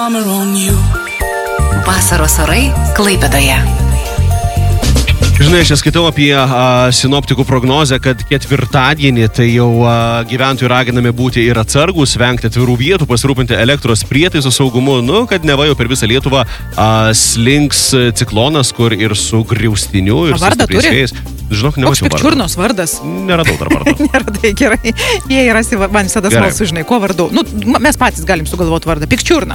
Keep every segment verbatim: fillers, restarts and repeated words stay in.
Vasaros orai Klaipėdoje. Žinai, aš skaitau apie a, sinoptikų prognozę, kad ketvirtadienį tai jau a, gyventojų raginami būti ir atsargus, vengti atvirų vietų, pasirūpinti elektros prietaisų saugumu, nu, kad neva jau per visą Lietuvą a, slinks ciklonas, kur ir su griaustiniu, ir vardą su stipriais vėjais. Žinok, nemačiau vardą. Koks Pikčiurnos vardas? Neradau dar vardo. Neradai, gerai. Jie yra, man visada smalsu, žinai, ko vardu. Nu, mes patys galim sugalvoti vardą. Pikčiurna.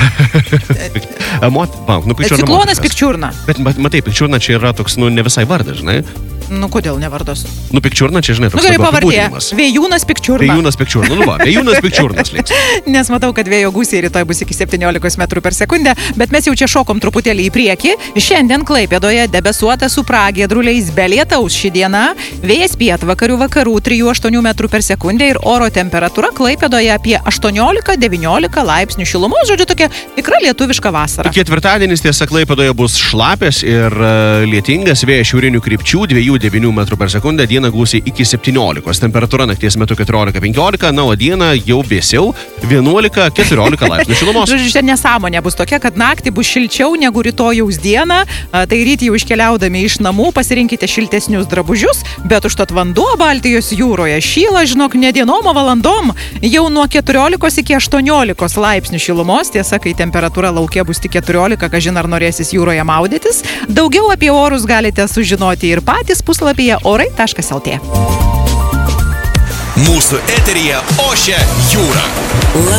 Mot, pa, nu, Ciklonas Pikčiurna. Bet matai, Pikčiurna čia yra toks, nu, ne visai vardas, žinai. Nu, kodėl ne vardas? Nu, Pikčiurna čia, žinai, toks nu, gerai, labiau pavardė. apibūdinimas. Vėjūnas Pikčiurna. Vėjūnas Pikčiurna, nu va, Vėjūnas Pikčiurnas liks. Nes matau, kad vėjo gūsiai rytoj bus iki septyniolikos metrų per sekundę, bet mes jau čia šokom truputėlį į priekį. Šiandien Klaipėdoje debesuota su pragiedruliais be lietaus ši diena. Vėjas pietvakarių vakarų trijų aštuonių metrų per sekundę ir oro temperatūra Klaipėdoje apie aštuoniolika devyniolika laipsnių šilumos, žodžiu, tokia tikra lietuviška vasara. Ketvirtadienis tiesa Klaipėdoje bus šlapės ir uh, lietingas, vėjas šiaurinių krypčių dviejų devynių metrų per sekundę, dieną gūsiai iki septyniolikos. Temperatūra nakties metu keturiolika penkiolika, na, o dieną jau vėsiau vienuolika keturiolika laipsnių šilumos. Žodžiu, čia nesąmonė bus tokia, kad naktį bus šilčiau negu rytojaus dieną, tai rytį jau iškeliaudami iš namų pasirinkite šiltesnius drabužius, bet užtat vanduo Baltijos jūroje šyla, žinok, ne dienom, o valandom, jau nuo keturiolikos iki aštuoniolikos laipsnių šilumos. Tiesa, kai temperatūra lauke bus tik keturiolika, kažin ar norėsis jūroje maudytis. Daugiau apie orus galite sužinoti ir patys puslapyje orai taškas lt. Mūsų eteryje ošia jūra.